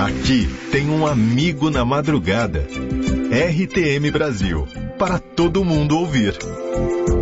Aqui tem um amigo na madrugada. RTM Brasil, para todo mundo ouvir.